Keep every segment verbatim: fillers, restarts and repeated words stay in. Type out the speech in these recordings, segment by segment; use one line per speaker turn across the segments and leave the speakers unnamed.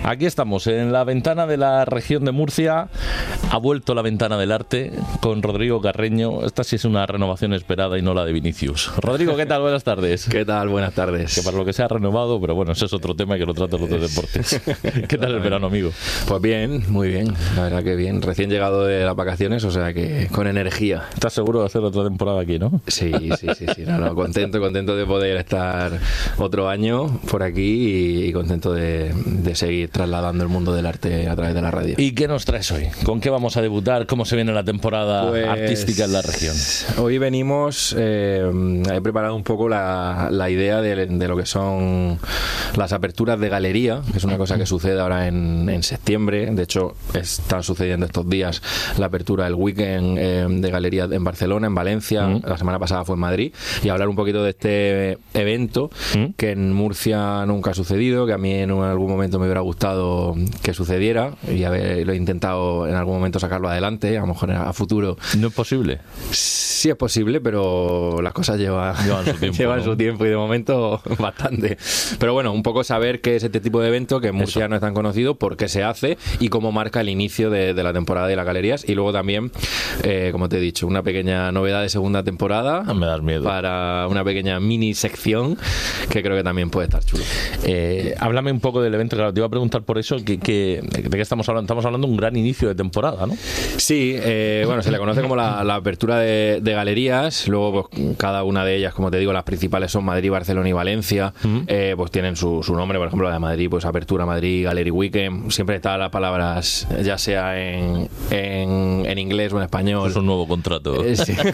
Aquí estamos, en la ventana de la región de Murcia. Ha vuelto la ventana del arte con Rodrigo Carreño. Esta sí es una renovación esperada y no la de Vinicius. Rodrigo, ¿qué tal? Buenas tardes.
¿Qué tal? Buenas tardes.
Que para lo que se ha renovado, pero bueno, ese es otro tema que lo tratan los de deportes. ¿Qué tal el verano, amigo?
Pues bien, muy bien. La verdad que bien. Recién llegado de las vacaciones, o sea que con energía.
¿Estás seguro de hacer otra temporada aquí, no?
Sí, sí, sí. sí. No, no, contento, contento de poder estar otro año por aquí y contento de, de seguir trasladando el mundo del arte a través de la radio.
¿Y qué nos traes hoy? ¿Con qué vamos a debutar? ¿Cómo se viene la temporada pues, artística en la región?
Hoy venimos, eh, he preparado un poco la, la idea de, de lo que son las aperturas de galería, que es una cosa que sucede ahora en, en septiembre. De hecho, están sucediendo estos días la apertura del weekend eh, de galería en Barcelona, en Valencia. Uh-huh. La semana pasada fue en Madrid. Y hablar un poquito de este evento uh-huh. que en Murcia nunca ha sucedido, que a mí en algún momento me hubiera gustado que sucediera y haberlo intentado en algún momento sacarlo adelante, a lo mejor a futuro.
¿No es posible?
Sí es posible, pero las cosas llevan,
llevan, su, tiempo,
llevan
¿no?
su tiempo y de momento bastante. Pero bueno, un poco saber qué es este tipo de evento, que en Murcia Eso. no es tan conocido, por qué se hace y cómo marca el inicio de, de la temporada de las galerías. Y luego también, eh, como te he dicho, una pequeña novedad de segunda temporada.
No me das miedo.
Para una pequeña mini sección que creo que también puede estar chulo.
Eh, háblame un poco del evento, claro, te iba a preguntar por eso, que, que, ¿de qué estamos hablando? Estamos hablando de un gran inicio de temporada, ¿no?
Sí, eh, bueno, se le conoce como la, la apertura de, de galerías. Luego, pues, cada una de ellas, como te digo, las principales son Madrid, Barcelona y Valencia. Uh-huh. eh, pues tienen su, su nombre, por ejemplo, la de Madrid, pues Apertura Madrid, Gallery Weekend. Siempre están las palabras, ya sea en, en, en inglés o en español.
Es un nuevo contrato.
Eh, sí.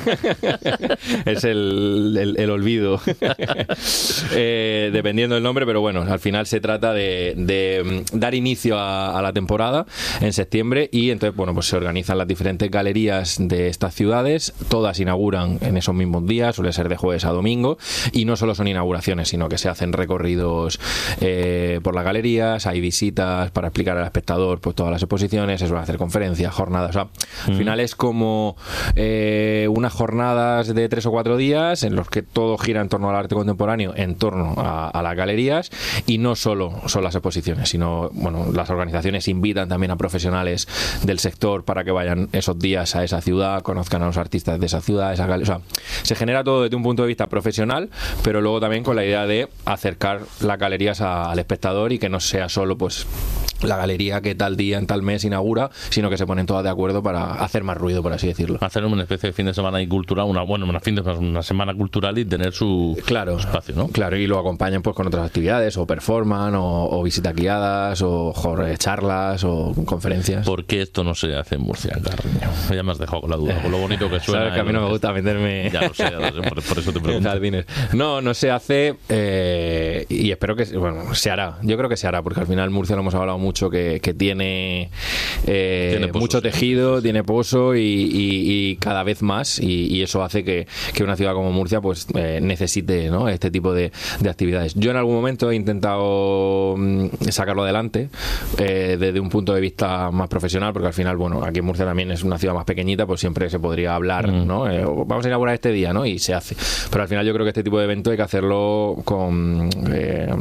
Es el, el, el olvido. eh, dependiendo del nombre, pero bueno, al final se trata de, de dar inicio a, a la temporada en septiembre y entonces, bueno, pues se organizan las diferentes galerías de estas ciudades, todas inauguran en esos mismos días, suele ser de jueves a domingo, y no solo son inauguraciones, sino que se hacen recorridos eh, por las galerías, hay visitas para explicar al espectador pues todas las exposiciones, se suelen hacer conferencias, jornadas, o sea, mm. al final es como eh, unas jornadas de tres o cuatro días en los que todo gira en torno al arte contemporáneo, en torno a, a las galerías, y no solo son las exposiciones, sino, bueno, las organizaciones invitan también a profesionales del sector para que vayan esos días a esa ciudad, conozcan a los artistas de esa ciudad, esa galería. O sea, se genera todo desde un punto de vista profesional, pero luego también con la idea de acercar las galerías a, al espectador y que no sea solo pues la galería que tal día en tal mes inaugura, sino que se ponen todas de acuerdo para hacer más ruido, por así decirlo.
Hacer una especie de fin de semana y cultural, una bueno, una fin de una semana cultural y tener su
claro,
espacio, ¿no?
Claro, y lo acompañan pues con otras actividades, o performance, o, o visitas guiadas, o joder, charlas, o conferencias.
¿Por qué esto no se hace en Murcia, Carreño? Ya me has dejado con la duda, con lo bonito que suena.
Sabes que a mí no me gusta meterme.
Ya lo sé, ya lo sé, por, por eso te pregunto.
No, no se hace eh, y espero que, bueno, se hará. Yo creo que se hará, porque al final Murcia lo hemos hablado mucho que, que tiene, eh,
tiene pozo,
mucho
sí.
tejido, tiene pozo y, y, y cada vez más, y, y eso hace que, que una ciudad como Murcia pues eh, necesite, ¿no?, este tipo de, de actividades. Yo en algún momento he intentado sacarlo adelante eh, desde un punto de vista más profesional, porque al final, bueno, aquí en Murcia también es una ciudad más pequeñita, pues siempre se podría hablar, mm. ¿no? Eh, vamos a inaugurar este día, ¿no? Y se hace. Pero al final yo creo que este tipo de evento hay que hacerlo con... Eh,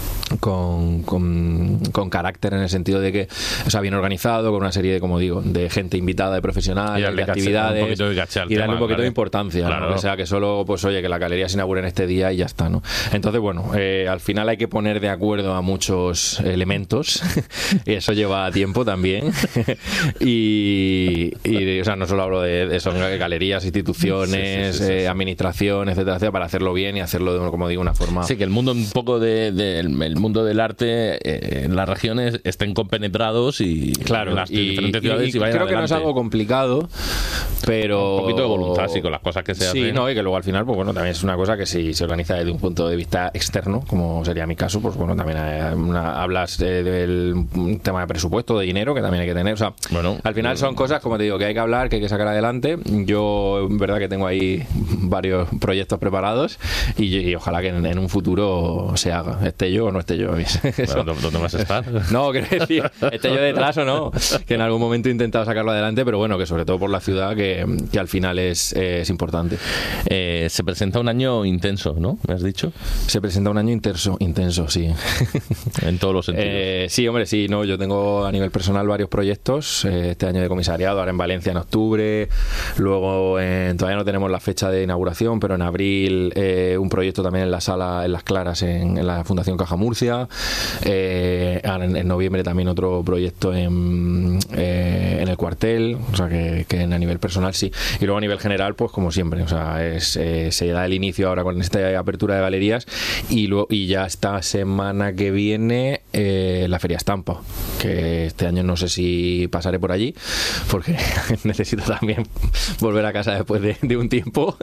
Con, con, con carácter, en el sentido de que, o sea, bien organizado, con una serie de, como digo, de gente invitada, de profesionales, de actividades,
de
y darle un poquito de importancia, claro, ¿no? Que sea que solo, pues oye, que la galería se inaugure en este día y ya está, ¿no? Entonces, bueno, eh, al final hay que poner de acuerdo a muchos elementos y eso lleva tiempo también y, y, o sea, no solo hablo de, de son galerías, instituciones, sí, sí, sí, sí, eh, administración, etcétera, etcétera, para hacerlo bien y hacerlo, de, como digo, una forma...
Sí, que el mundo un poco de... de el, el mundo del arte eh, en las regiones estén compenetrados y
claro,
en las
y,
diferentes
y,
ciudades
y,
y vayan
creo
adelante.
Que no es algo complicado, pero
un poquito de voluntad, sí, con las cosas que se
sí,
hacen.
No, y que luego al final, pues bueno, también es una cosa que si se organiza desde un punto de vista externo, como sería mi caso, pues bueno, también hay una, hablas eh, del tema de presupuesto, de dinero, que también hay que tener, o sea,
bueno,
al final son cosas, como te digo, que hay que hablar, que hay que sacar adelante. Yo, en verdad, que tengo ahí varios proyectos preparados y, y ojalá que en, en un futuro se haga, esté yo o no esté yo.
Bueno, ¿dónde vas a estar?
No, quiero decir, esté yo detrás o no, que en algún momento he intentado sacarlo adelante, pero bueno, que sobre todo por la ciudad, que, que al final es, eh, es importante.
Eh, se presenta un año intenso, ¿no? ¿Me has dicho?
Se presenta un año intenso, intenso, sí.
En todos los sentidos.
Eh, sí, hombre, sí, no, yo tengo a nivel personal varios proyectos, eh, este año de comisariado, ahora en Valencia en octubre, luego en, todavía no tenemos la fecha de inauguración, pero en abril eh, un proyecto también en la sala, en Las Claras, en, en la Fundación Caja Murcia, eh, en, en noviembre también otro proyecto en, eh, en el Cuartel, o sea que, que a nivel personal sí, y luego a nivel general, pues como siempre, o sea, es, eh, se da el inicio ahora con esta apertura de galerías y, luego, y ya esta semana que viene eh, la Feria Estampa, que este año no sé si pasaré por allí porque necesito también volver a casa después de, de un tiempo,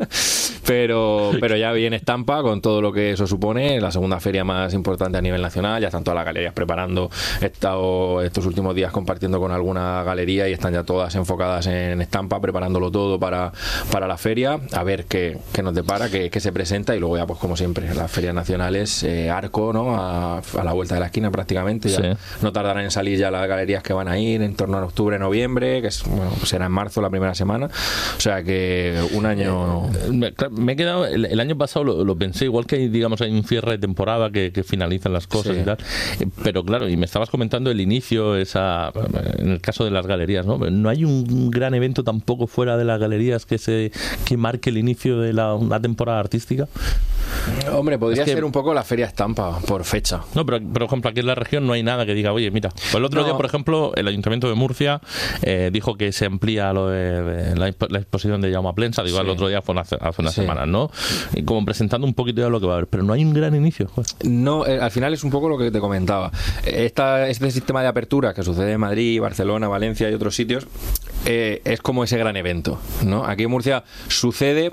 pero, pero ya viene Estampa con todo lo que eso supone, la segunda feria más importante a nivel nacional, ya están todas las galerías preparando, he estado estos últimos días compartiendo con alguna galería y están ya todas enfocadas en Estampa, preparándolo todo para, para la feria, a ver qué, qué nos depara, qué, qué se presenta y luego ya pues como siempre, las ferias nacionales, eh, Arco, ¿no? A, a la vuelta de la esquina prácticamente, ya sí. No tardarán en salir ya las galerías que van a ir en torno a octubre, noviembre, que es, bueno, será en marzo la primera semana, o sea que un año...
Eh, me, me he quedado, el, el año pasado lo, lo pensé, igual que digamos hay un cierre de temporada que, que finalizan las cosas sí. y tal, pero claro, y me estabas comentando el inicio, esa en el caso de las galerías, ¿no? No hay un gran evento tampoco fuera de las galerías que se que marque el inicio de la una temporada artística.
Hombre, podría
es que,
ser un poco la Feria Estampa por fecha.
No, pero por ejemplo aquí en la región no hay nada que diga, oye, mira, pues el otro no. día, por ejemplo, el Ayuntamiento de Murcia eh, dijo que se amplía lo de, de la, la exposición de Jaume Plensa, digo, sí. el otro día fue una, hace unas sí. semanas, ¿no? Y como presentando un poquito de lo que va a haber, pero no hay un gran inicio. Joder.
No, eh, al final es un poco lo que te comentaba. Esta, este sistema de apertura que sucede en Madrid, Barcelona, Valencia y otros sitios, eh, es como ese gran evento, ¿no? Aquí en Murcia sucede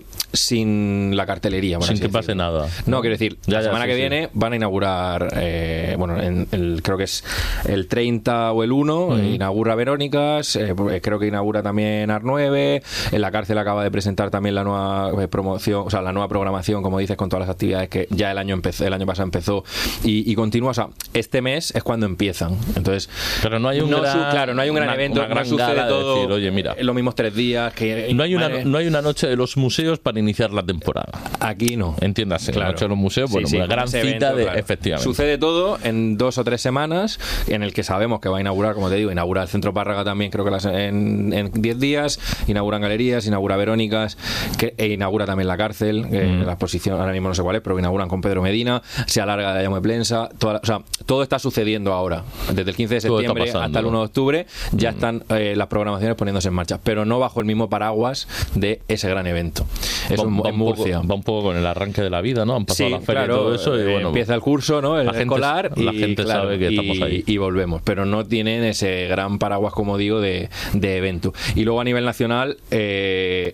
sin la cartelería.
Sin que pase nada.
No, quiero decir, ya, la ya, semana sí, que sí. viene van a inaugurar, eh, bueno, en el, creo que es el treinta o el uno, uh-huh. inaugura Verónicas, eh, creo que inaugura también A R nueve, en la cárcel acaba de presentar también la nueva promoción, o sea, la nueva programación, como dices, con todas las actividades que ya el año empezó, el año pasado empezó y, y continúa, o sea, este mes es cuando empiezan. Entonces,
pero no hay un
no
gran,
su, claro, no hay un gran
una,
evento,
una gran
no sucede todo
decir, oye, mira,
en los mismos tres días que
no hay una madre, no hay una noche de los museos para iniciar la temporada.
Aquí no.
Entiéndase,
claro.
la noche de los museos, bueno, sí, sí, una gran cita evento, de claro. efectivamente.
Sucede todo en dos o tres semanas, en el que sabemos que va a inaugurar, como te digo, inaugura el Centro Párraga también, creo que las, en, en diez días, inauguran galerías, inaugura Verónicas, que, e inaugura también la cárcel, que mm. la exposición, ahora mismo no sé cuál es, pero inauguran con Pedro Medina, se alarga de Jaume Plensa, toda, o sea, todo está sucediendo ahora. Desde el quince de septiembre hasta el uno de octubre ya mm. están eh, las programaciones poniéndose en marcha, pero no bajo el mismo paraguas de ese gran evento. Es
va,
un,
va
en
un
Murcia.
Poco, va un poco con el arranque de la vida, ¿no? Han pasado
sí,
la feria
claro,
y todo eso. Y bueno,
empieza el curso, ¿no? El
la
escolar.
Gente,
y,
la gente
claro,
sabe que
y,
estamos ahí.
Y volvemos, pero no tienen ese gran paraguas, como digo, de, de evento. Y luego a nivel nacional, eh,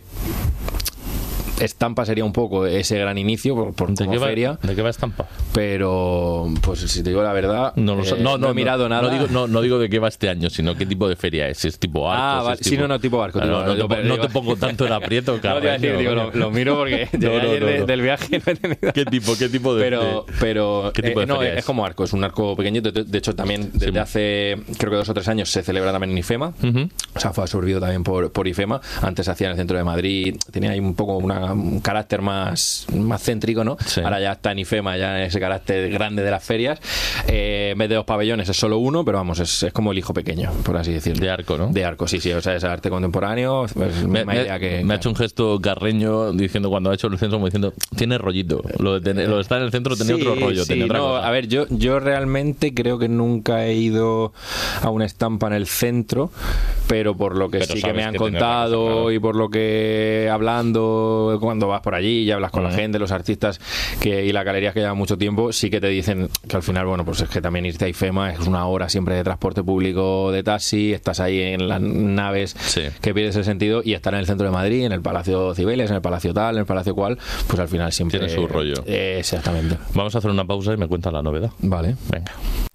Estampa sería un poco ese gran inicio por, por
¿De,
como
qué va,
feria.
¿De qué va Estampa?
Pero, pues si te digo la verdad,
no, lo
eh,
so, no, no,
no he mirado
no,
nada.
No digo, no, no digo de qué va este año, sino qué tipo de feria es. ¿Es tipo arco?
Ah, vale.
Tipo...
Sí, no, no, tipo arco.
Claro,
tipo,
no,
no,
te,
digo,
no te pongo tanto en aprieto,
no, te decir, digo, lo, lo miro porque
no, no,
ayer
no,
de,
no.
del viaje no he tenido.
¿Qué tipo, qué tipo de
Pero, pero
¿qué tipo
eh,
de
no,
feria
es?
es
como arco, es un arco pequeñito. De, de hecho, también desde sí. hace, creo que dos o tres años se celebra también en IFEMA. Uh-huh. O sea, fue absorbido también por, por IFEMA. Antes se hacía en el centro de Madrid. Tenía ahí un poco una, un carácter más, más céntrico, ¿no? Sí. Ahora ya está en IFEMA, ya en ese carácter grande de las ferias. Eh, en vez de dos pabellones es solo uno, pero vamos, es, es como el hijo pequeño, por así decirlo.
De arco, ¿no?
De arco, sí, sí. O sea, es arte contemporáneo. Es
me,
me, idea que,
me
claro.
ha hecho un gesto Carreño diciendo cuando ha hecho el centro, como diciendo, tiene rollito. Lo de, tener, lo de estar en el centro tenía
sí,
otro rollo.
Sí,
tenía otra
no,
cosa.
A ver, yo, yo realmente creo que nunca he ido a una estampa en el centro, pero por lo que pero sí que me han que contado cosa, claro. y por lo que hablando cuando vas por allí y hablas con uh-huh. la gente, los artistas que, y las galerías que llevan mucho tiempo, sí que te dicen que al final, bueno, pues es que también irte a IFEMA es una hora siempre de transporte público, de taxi, estás ahí en las naves sí. que pierdes el sentido, y estar en el centro de Madrid, en el Palacio Cibeles, en el Palacio tal, en el Palacio cual, pues al final siempre
tiene su rollo.
Eh, exactamente.
Vamos a hacer una pausa y me cuentas la novedad.
Vale.
Venga.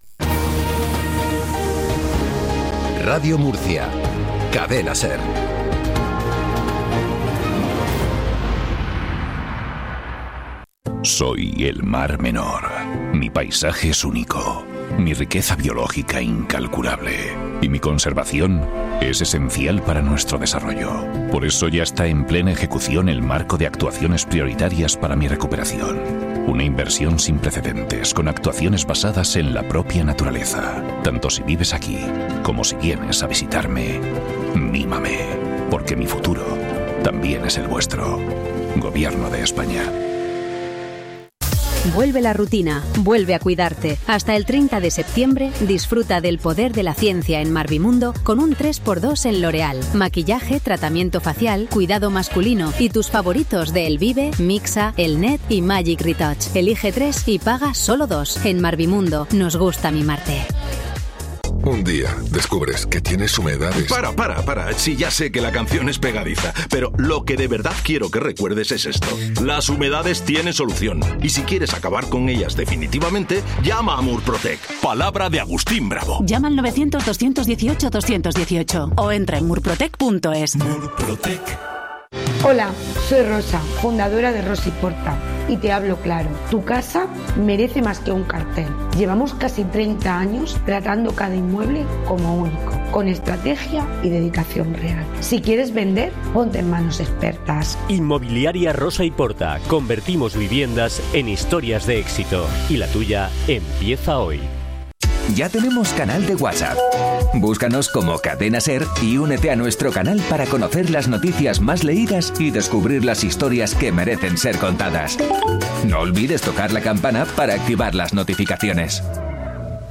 Radio Murcia, Cadena Ser. Soy el Mar Menor. Mi paisaje es único, mi riqueza biológica incalculable y mi conservación es esencial para nuestro desarrollo. Por eso ya está en plena ejecución el marco de actuaciones prioritarias para mi recuperación. Una inversión sin precedentes, con actuaciones basadas en la propia naturaleza. Tanto si vives aquí, como si vienes a visitarme, mímame, porque mi futuro también es el vuestro. Gobierno de España.
Vuelve la rutina, vuelve a cuidarte. Hasta el treinta de septiembre disfruta del poder de la ciencia en Marvimundo con un tres por dos en L'Oréal. Maquillaje, tratamiento facial, cuidado masculino y tus favoritos de Elvive, Mixa, Elnet y Magic Retouch. Elige tres y paga solo dos. En Marvimundo nos gusta mimarte.
Un día descubres que tienes humedades.
Para, para, para. Sí, ya sé que la canción es pegadiza, pero lo que de verdad quiero que recuerdes es esto. Las humedades tienen solución. Y si quieres acabar con ellas definitivamente, llama a Murprotec. Palabra de Agustín Bravo.
Llama al novecientos, doscientos dieciocho, doscientos dieciocho o entra en murprotec punto es.
Murprotec.
Hola, soy Rosa, fundadora de Rosa y Porta, y te hablo claro. Tu casa merece más que un cartel. Llevamos casi treinta años tratando cada inmueble como único, con estrategia y dedicación real. Si quieres vender, ponte en manos expertas.
Inmobiliaria Rosa y Porta. Convertimos viviendas en historias de éxito. Y la tuya empieza hoy.
Ya tenemos canal de WhatsApp. Búscanos como Cadena Ser y únete a nuestro canal para conocer las noticias más leídas y descubrir las historias que merecen ser contadas. No olvides tocar la campana para activar las notificaciones.